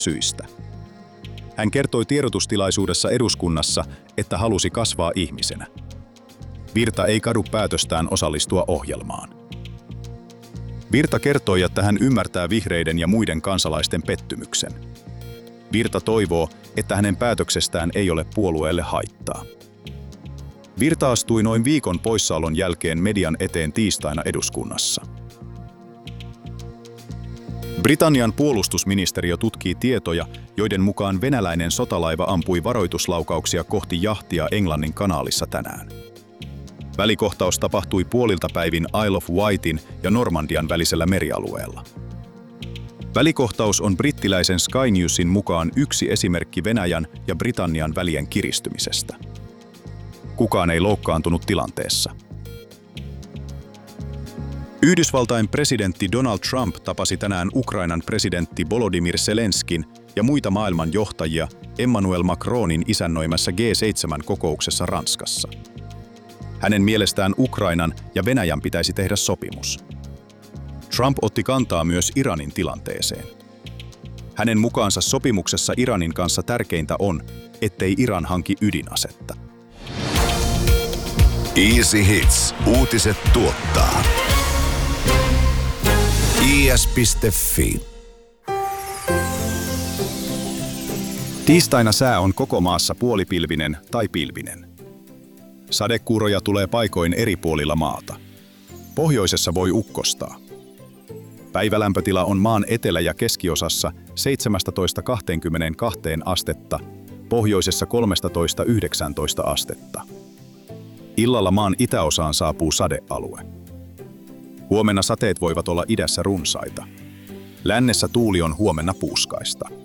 syistä. Hän kertoi tiedotustilaisuudessa eduskunnassa, että halusi kasvaa ihmisenä. Virta ei kadu päätöstään osallistua ohjelmaan. Virta kertoi, että hän ymmärtää vihreiden ja muiden kansalaisten pettymyksen. Virta toivoo, että hänen päätöksestään ei ole puolueelle haittaa. Virta astui noin viikon poissaolon jälkeen median eteen tiistaina eduskunnassa. Britannian puolustusministeriö tutkii tietoja, joiden mukaan venäläinen sotalaiva ampui varoituslaukauksia kohti jahtia Englannin kanaalissa tänään. Välikohtaus tapahtui puolilta päivin Isle of Wightin ja Normandian välisellä merialueella. Välikohtaus on brittiläisen Sky Newsin mukaan yksi esimerkki Venäjän ja Britannian välien kiristymisestä. Kukaan ei loukkaantunut tilanteessa. Yhdysvaltain presidentti Donald Trump tapasi tänään Ukrainan presidentti Volodymyr Zelenskin ja muita maailman johtajia Emmanuel Macronin isännöimässä G7-kokouksessa Ranskassa. Hänen mielestään Ukrainan ja Venäjän pitäisi tehdä sopimus. Trump otti kantaa myös Iranin tilanteeseen. Hänen mukaansa sopimuksessa Iranin kanssa tärkeintä on, ettei Iran hanki ydinasetta. Easy Hits. Uutiset tuottaa. is.fi. Tiistaina sää on koko maassa puolipilvinen tai pilvinen. Sadekuuroja tulee paikoin eri puolilla maata. Pohjoisessa voi ukkostaa. Päivälämpötila on maan etelä- ja keskiosassa 17–22 astetta, pohjoisessa 13–19 astetta. Illalla maan itäosaan saapuu sadealue. Huomenna sateet voivat olla idässä runsaita. Lännessä tuuli on huomenna puuskaista.